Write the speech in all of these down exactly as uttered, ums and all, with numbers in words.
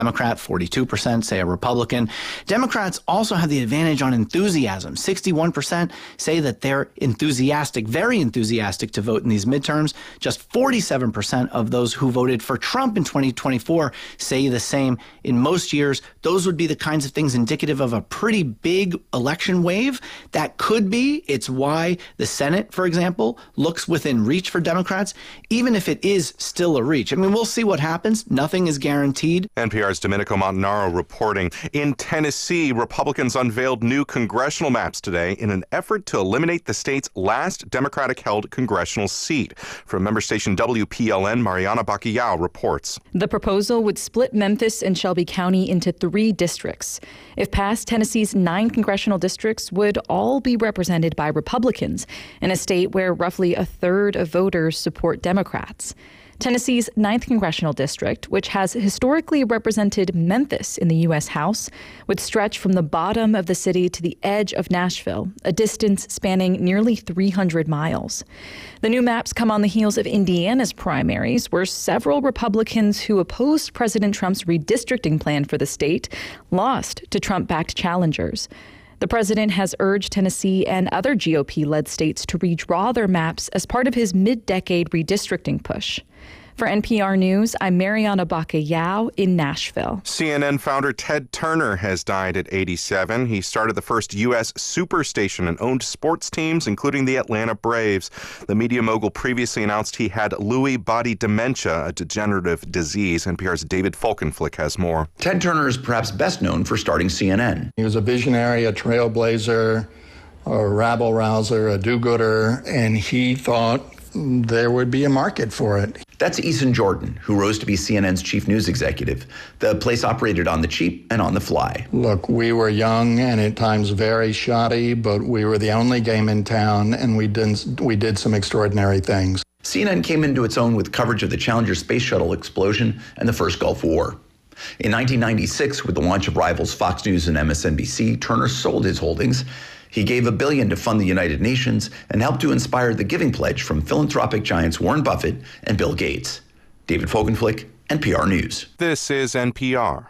Democrat, forty-two percent say a Republican. Democrats also have the advantage on enthusiasm. sixty-one percent say that they're enthusiastic, very enthusiastic to vote in these midterms. Just forty-seven percent of those who voted for Trump in twenty twenty-four say the same. In most years, those would be the kinds of things indicative of a pretty big election wave. That could be. It's why the Senate, for example, looks within reach for Democrats, even if it is still a reach. I mean, we'll see what happens. Nothing is guaranteed. N P R's Domenico Montanaro reporting. In Tennessee, Republicans unveiled new congressional maps today in an effort to eliminate the state's last Democratic-held congressional seat. From member station W P L N, Mariana Bacallao reports. The proposal would split Memphis and Shelby County into three districts. If passed, Tennessee's nine congressional districts would all be represented by Republicans in a state where roughly a third of voters support Democrats. Tennessee's ninth Congressional District, which has historically represented Memphis in the U S House, would stretch from the bottom of the city to the edge of Nashville, a distance spanning nearly three hundred miles. The new maps come on the heels of Indiana's primaries, where several Republicans who opposed President Trump's redistricting plan for the state lost to Trump-backed challengers. The president has urged Tennessee and other G O P-led states to redraw their maps as part of his mid-decade redistricting push. For N P R News, I'm Mariana Bacallao in Nashville. C N N founder Ted Turner has died at eighty-seven. He started the first U S superstation and owned sports teams, including the Atlanta Braves. The media mogul previously announced he had Lewy body dementia, a degenerative disease. N P R's David Folkenflik has more. Ted Turner is perhaps best known for starting C N N. He was a visionary, a trailblazer, a rabble-rouser, a do-gooder, and he thought there would be a market for it. That's Eason Jordan, who rose to be C N N's chief news executive. The place operated on the cheap and on the fly. Look, we were young and at times very shoddy, but we were the only game in town, and we did, we did some extraordinary things. C N N came into its own with coverage of the Challenger space shuttle explosion and the first Gulf War. In nineteen ninety-six, with the launch of rivals Fox News and M S N B C, Turner sold his holdings. He gave a billion to fund the United Nations and helped to inspire the Giving Pledge from philanthropic giants Warren Buffett and Bill Gates. David Folkenflik, N P R News. This is N P R.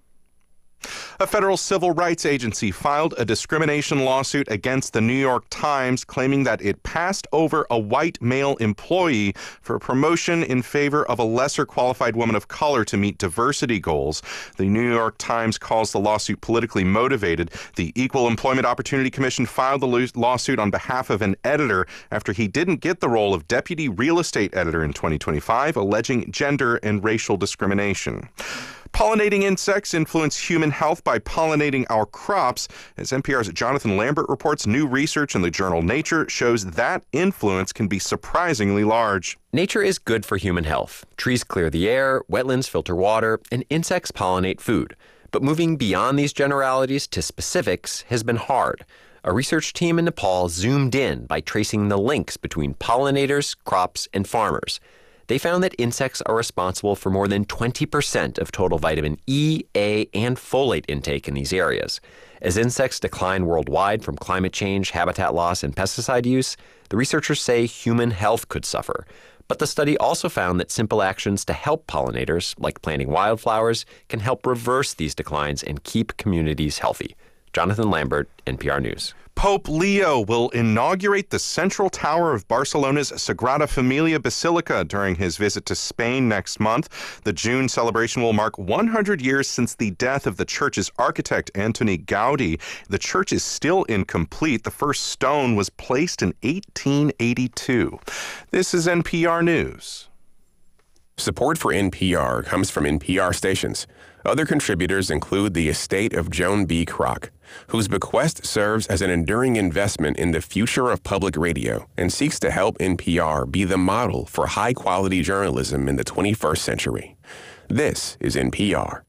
A federal civil rights agency filed a discrimination lawsuit against the New York Times, claiming that it passed over a white male employee for a promotion in favor of a lesser qualified woman of color to meet diversity goals. The New York Times calls the lawsuit politically motivated. The Equal Employment Opportunity Commission filed the lawsuit on behalf of an editor after he didn't get the role of deputy real estate editor in twenty twenty-five, alleging gender and racial discrimination. Pollinating insects influence human health by pollinating our crops. As N P R's Jonathan Lambert reports, new research in the journal Nature shows that influence can be surprisingly large. Nature is good for human health. Trees clear the air, wetlands filter water, and insects pollinate food. But moving beyond these generalities to specifics has been hard. A research team in Nepal zoomed in by tracing the links between pollinators, crops, and farmers. They found that insects are responsible for more than twenty percent of total vitamin E, A, and folate intake in these areas. As insects decline worldwide from climate change, habitat loss, and pesticide use, the researchers say human health could suffer. But the study also found that simple actions to help pollinators, like planting wildflowers, can help reverse these declines and keep communities healthy. Jonathan Lambert, N P R News. Pope Leo will inaugurate the central tower of Barcelona's Sagrada Familia Basilica during his visit to Spain next month. The June celebration will mark one hundred years since the death of the church's architect, Antoni Gaudi. The church is still incomplete. The first stone was placed in eighteen eighty-two. This is N P R News. Support for N P R comes from N P R stations. Other contributors include the estate of Joan B. Kroc, whose bequest serves as an enduring investment in the future of public radio and seeks to help N P R be the model for high-quality journalism in the twenty-first century. This is N P R.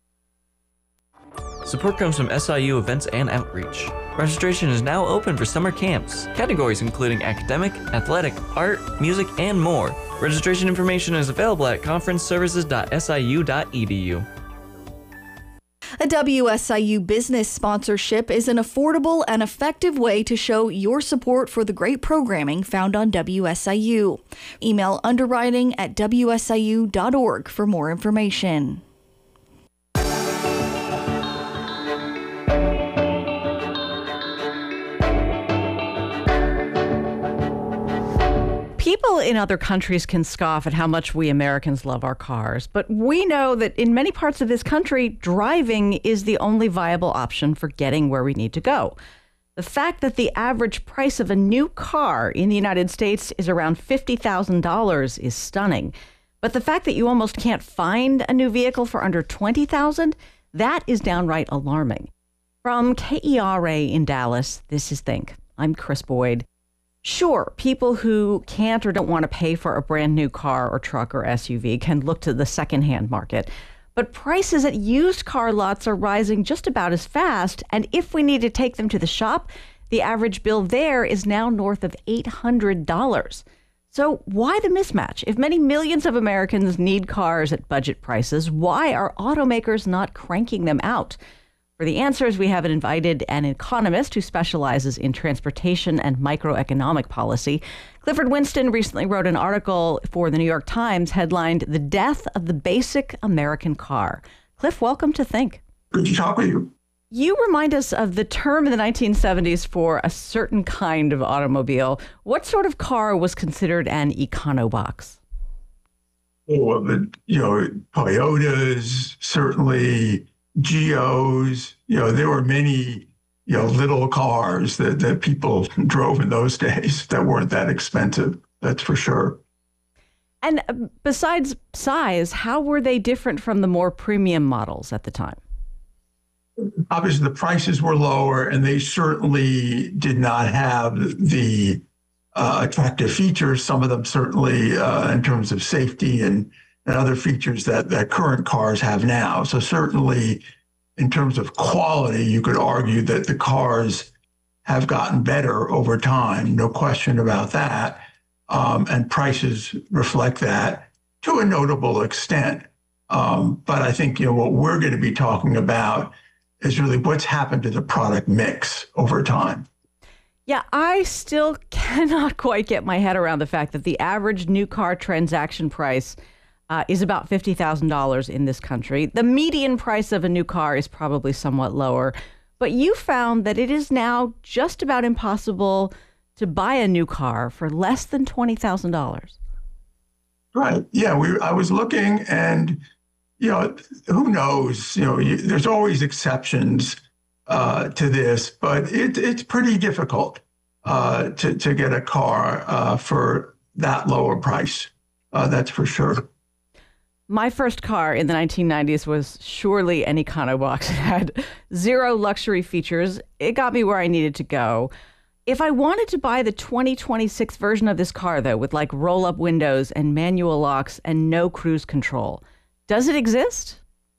Support comes from S I U Events and Outreach. Registration is now open for summer camps, categories including academic, athletic, art, music, and more. Registration information is available at conference services dot S I U dot E D U. A W S I U business sponsorship is an affordable and effective way to show your support for the great programming found on W S I U. Email underwriting at W S I U dot org for more information. People in other countries can scoff at how much we Americans love our cars, but we know that in many parts of this country, driving is the only viable option for getting where we need to go. The fact that the average price of a new car in the United States is around fifty thousand dollars is stunning. But the fact that you almost can't find a new vehicle for under twenty thousand dollars, that is downright alarming. From K E R A in Dallas, this is Think. I'm Chris Boyd. Sure, people who can't or don't want to pay for a brand new car or truck or S U V can look to the secondhand market. But prices at used car lots are rising just about as fast. And if we need to take them to the shop, the average bill there is now north of eight hundred dollars. So why the mismatch? If many millions of Americans need cars at budget prices, why are automakers not cranking them out? For the answers, we have invited an economist who specializes in transportation and microeconomic policy. Clifford Winston recently wrote an article for the New York Times headlined "The Death of the Basic American Car." Cliff, welcome to Think. Good to talk with you. You remind us of the term in the nineteen seventies for a certain kind of automobile. What sort of car was considered an econobox? Oh, the, you know, Toyotas, certainly Geos. You know, there were many, you know, little cars that, that people drove in those days that weren't that expensive. That's for sure. And besides size, how were they different from the more premium models at the time? Obviously, the prices were lower, and they certainly did not have the uh, attractive features. Some of them certainly, uh, in terms of safety and, and other features that, that current cars have now. So certainly, in terms of quality, you could argue that the cars have gotten better over time. No question about that. Um, and prices reflect that to a notable extent. Um, but I think, you know, what we're going to be talking about is really what's happened to the product mix over time. Yeah, I still cannot quite get my head around the fact that the average new car transaction price uh, is about fifty thousand dollars in this country. The median price of a new car is probably somewhat lower, but you found that it is now just about impossible to buy a new car for less than twenty thousand dollars. Right. Yeah, we. I was looking, and you know, who knows? You know, you, there's always exceptions uh, to this, but it, it's pretty difficult uh, to to get a car uh, for that lower price. Uh, that's for sure. My first car in the nineteen nineties was surely an econobox. It had zero luxury features. It got me where I needed to go. If I wanted to buy the twenty twenty-six version of this car, though, with like roll-up windows and manual locks and no cruise control, does it exist?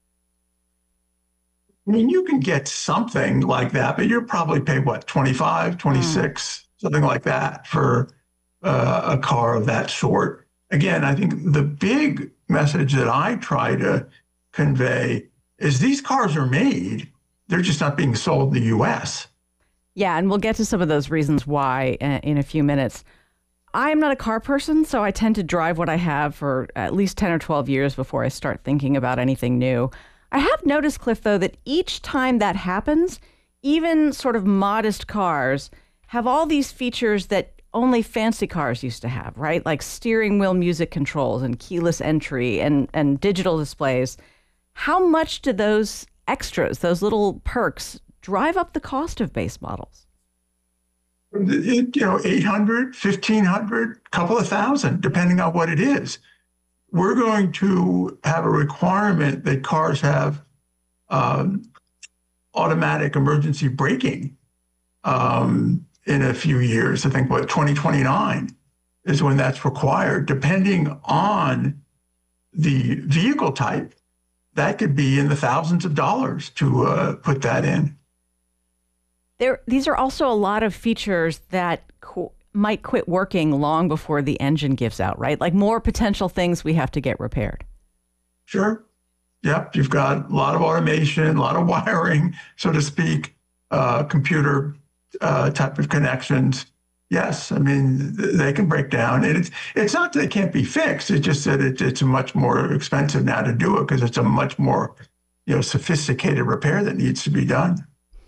I mean, you can get something like that, but you're probably paying, what, twenty-five, twenty-six, mm. something like that for uh, a car of that sort. Again, I think the big message that I try to convey is these cars are made. They're just not being sold in the U S. Yeah, and we'll get to some of those reasons why in a few minutes. I'm not a car person, so I tend to drive what I have for at least ten or twelve years before I start thinking about anything new. I have noticed, Cliff, though, that each time that happens, even sort of modest cars have all these features that only fancy cars used to have, right? Like steering wheel music controls and keyless entry and, and digital displays. How much do those extras, those little perks, drive up the cost of base models? It, you know, eight hundred, fifteen hundred, couple of thousand, depending on what it is. We're going to have a requirement that cars have um, automatic emergency braking um, in a few years. I think, what, twenty twenty-nine is when that's required. Depending on the vehicle type, that could be in the thousands of dollars to uh, put that in. There, these are also a lot of features that qu- might quit working long before the engine gives out, right? Like more potential things we have to get repaired. Sure. Yep. You've got a lot of automation, a lot of wiring, so to speak, uh, computer uh, type of connections. Yes. I mean, th- they can break down. And it's, it's not that they can't be fixed. It's just that it, it's much more expensive now to do it because it's a much more, you know, sophisticated repair that needs to be done.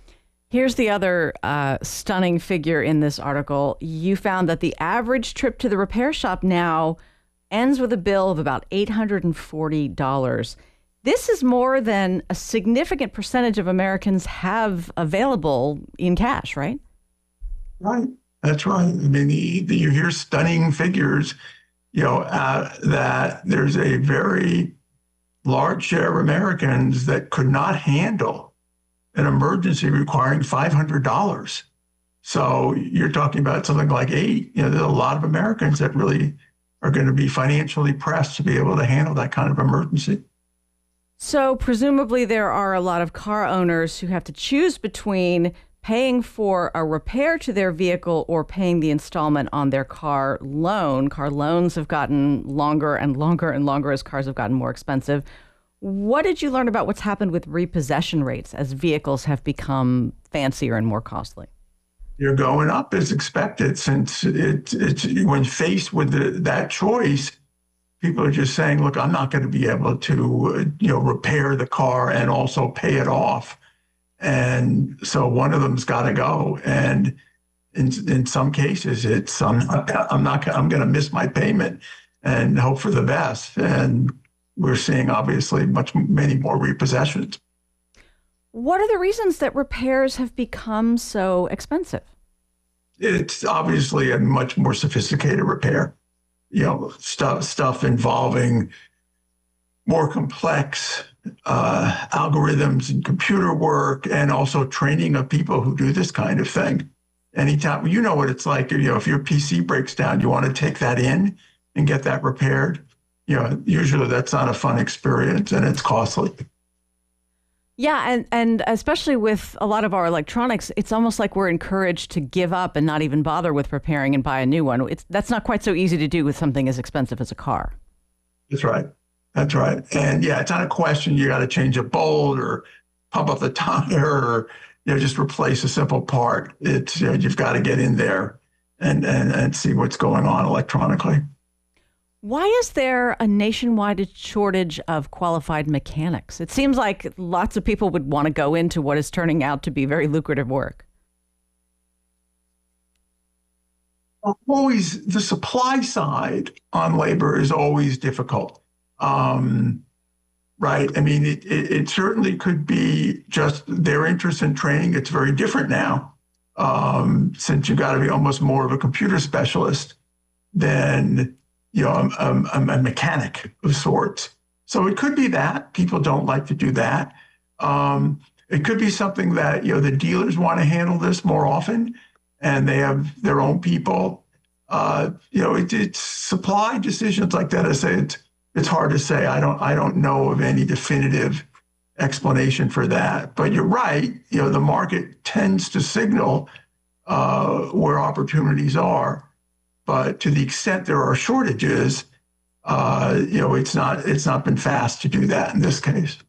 Here's the other uh, stunning figure in this article. You found that the average trip to the repair shop now ends with a bill of about eight hundred forty dollars. This is more than a significant percentage of Americans have available in cash, right? Right. That's right. I mean, the, the, you hear stunning figures, you know, uh, that there's a very large share of Americans that could not handle an emergency requiring five hundred dollars. So you're talking about something like eight. You know, there's a lot of Americans that really are going to be financially pressed to be able to handle that kind of emergency. So presumably there are a lot of car owners who have to choose between paying for a repair to their vehicle or paying the installment on their car loan. Car loans have gotten longer and longer and longer as cars have gotten more expensive. What did you learn about what's happened with repossession rates as vehicles have become fancier and more costly? You're going up as expected, since it, it's when faced with the, that choice, people are just saying, look, I'm not going to be able to, uh, you know, repair the car and also pay it off. And so one of them's got to go. And in in some cases, it's I'm not, I'm not I'm going to miss my payment and hope for the best. And we're seeing obviously much many more repossessions. What are the reasons that repairs have become so expensive? It's obviously a much more sophisticated repair. You know, stuff stuff involving more complex uh, algorithms and computer work, and also training of people who do this kind of thing. Anytime, you know what it's like. You know, if your P C breaks down, you want to take that in and get that repaired. You know, usually that's not a fun experience, and it's costly. Yeah, and, and especially with a lot of our electronics, it's almost like we're encouraged to give up and not even bother with repairing and buy a new one. It's, that's not quite so easy to do with something as expensive as a car. That's right. That's right. And yeah, it's not a question you got to change a bolt or pump up the tire or, you know, just replace a simple part. It's, you know, you've got to get in there and, and, and see what's going on electronically. Why is there a nationwide shortage of qualified mechanics? It seems like lots of people would want to go into what is turning out to be very lucrative work. Always, the supply side on labor is always difficult, um, right? I mean, it, it, it certainly could be just their interest in training. It's very different now, um, since you've got to be almost more of a computer specialist than, you know, a, a, a mechanic of sorts. So it could be that people don't like to do that. Um, it could be something that, you know, the dealers want to handle this more often, and they have their own people. Uh, you know, it, it's supply decisions like that. I say it's it's hard to say. I don't I don't know of any definitive explanation for that. But you're right. You know, the market tends to signal uh, where opportunities are. But to the extent there are shortages, uh, you know, it's not it's not been fast to do that in this case.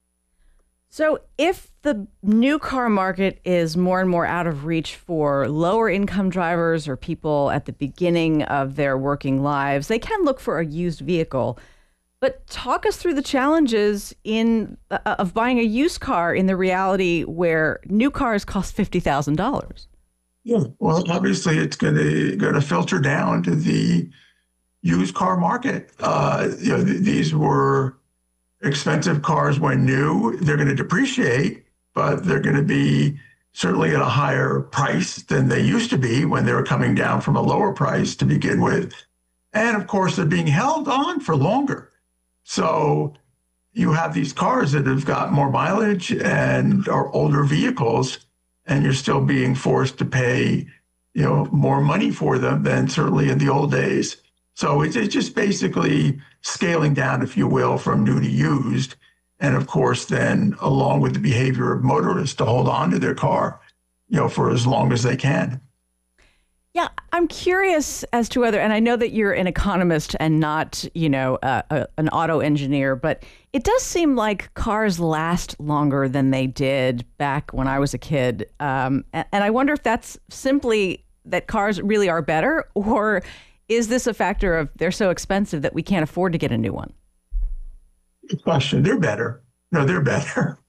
So if the new car market is more and more out of reach for lower income drivers or people at the beginning of their working lives, they can look for a used vehicle. But talk us through the challenges in uh, of buying a used car in the reality where new cars cost fifty thousand dollars. Yeah, well, obviously it's going to going to filter down to the used car market. Uh, you know, th- these were expensive cars when new. They're going to depreciate, but they're going to be certainly at a higher price than they used to be when they were coming down from a lower price to begin with. And of course, they're being held on for longer. So you have these cars that have got more mileage and are older vehicles, and you're still being forced to pay, you know, more money for them than certainly in the old days. So it's, it's just basically scaling down, if you will, from new to used. And of course, then along with the behavior of motorists to hold on to their car, you know, for as long as they can. Yeah, I'm curious as to whether, and I know that you're an economist and not, you know, uh, a, an auto engineer, but it does seem like cars last longer than they did back when I was a kid. Um, and, and I wonder if that's simply that cars really are better, or is this a factor of they're so expensive that we can't afford to get a new one? Good question. They're better. No, they're better.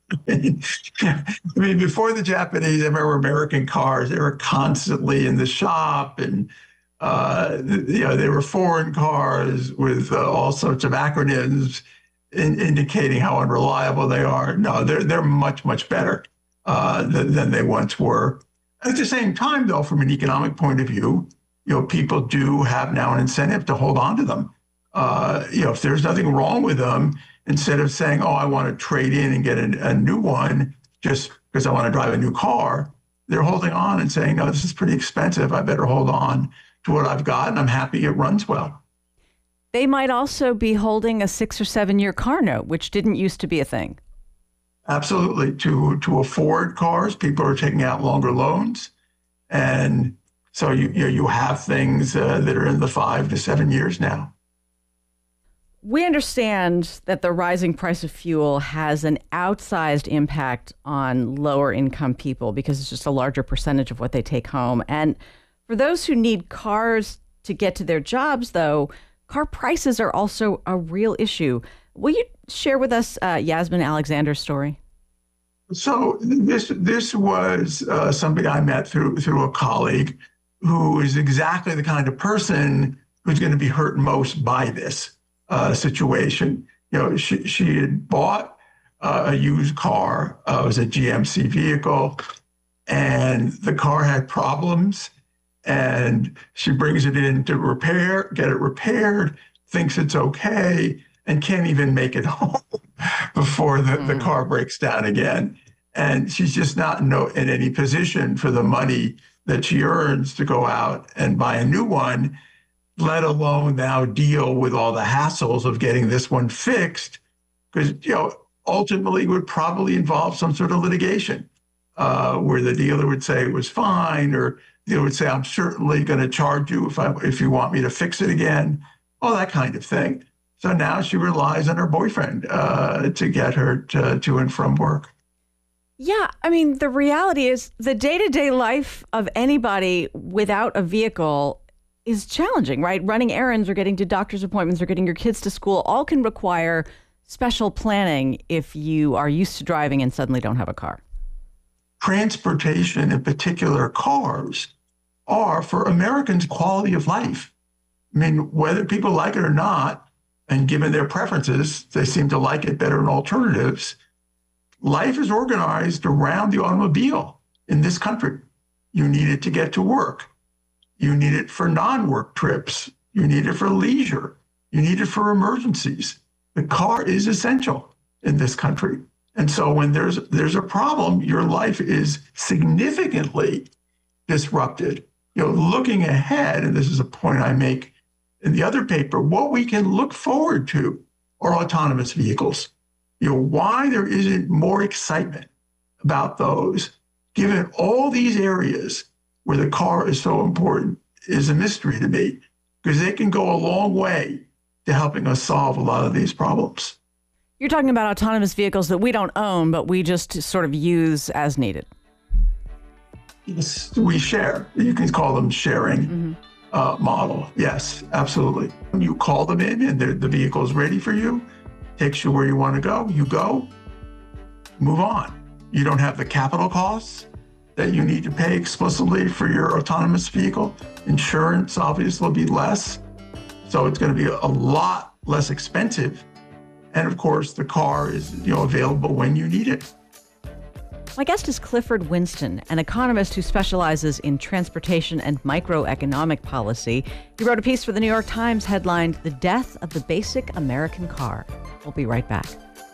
I mean, before the Japanese, I remember American cars, they were constantly in the shop, and uh, you know, they were foreign cars with uh, all sorts of acronyms in, indicating how unreliable they are. No, they're they're much, much better uh, than, than they once were. At the same time, though, from an economic point of view, you know, people do have now an incentive to hold on to them. Uh, you know, if there's nothing wrong with them, instead of saying, oh, I want to trade in and get a, a new one just because I want to drive a new car, they're holding on and saying, no, this is pretty expensive. I better hold on to what I've got, and I'm happy it runs well. They might also be holding a six or seven year car note, which didn't used to be a thing. Absolutely. To to afford cars, people are taking out longer loans. And so you you, know, you have things uh, that are in the five to seven years now. We understand that the rising price of fuel has an outsized impact on lower income people because it's just a larger percentage of what they take home. And for those who need cars to get to their jobs, though, car prices are also a real issue. Will you share with us uh, Yasmin Alexander's story? So this this was uh, somebody I met through through a colleague who is exactly the kind of person who's going to be hurt most by this uh, situation. You know, she she had bought uh, a used car. Uh, it was a G M C vehicle, and the car had problems. And she brings it in to repair, get it repaired, thinks it's okay, and can't even make it home before the, mm. the car breaks down again. And she's just not no, in any position for the money that she earns to go out and buy a new one, let alone now deal with all the hassles of getting this one fixed, because, you know, ultimately it would probably involve some sort of litigation uh, where the dealer would say it was fine, or they would say, I'm certainly going to charge you if I if you want me to fix it again, all that kind of thing. So now she relies on her boyfriend uh, to get her to, to and from work. Yeah, I mean, the reality is the day-to-day life of anybody without a vehicle is challenging, right? Running errands or getting to doctor's appointments or getting your kids to school all can require special planning if you are used to driving and suddenly don't have a car. Transportation, in particular cars, are for Americans quality of life. I mean, whether people like it or not, and given their preferences, they seem to like it better than alternatives. Life is organized around the automobile in this country. You need it to get to work. You need it for non-work trips. You need it for leisure. You need it for emergencies. The car is essential in this country. And so when there's there's a problem, your life is significantly disrupted. You know, looking ahead, and this is a point I make in the other paper, what we can look forward to are autonomous vehicles. You know, why there isn't more excitement about those, given all these areas where the car is so important, is a mystery to me, because they can go a long way to helping us solve a lot of these problems. You're talking about autonomous vehicles that we don't own, but we just sort of use as needed. Yes, we share. You can call them sharing mm-hmm. uh, model. Yes, absolutely. You call them in and the vehicle is ready for you, takes you where you want to go, you go, move on. You don't have the capital costs that you need to pay explicitly for your autonomous vehicle. Insurance obviously will be less. So it's going to be a lot less expensive. And of course, the car is, you know, available when you need it. My guest is Clifford Winston, an economist who specializes in transportation and microeconomic policy. He wrote a piece for the New York Times headlined, "The Death of the Basic American Car." We'll be right back.